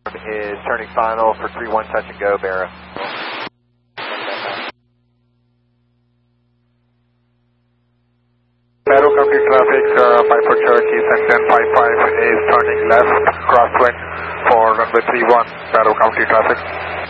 is turning final for 31 touch and go, Barra. Barrow County traffic, 54 Cherokee, Section 55 is turning left, crosswind for runway 31, Barrow County traffic.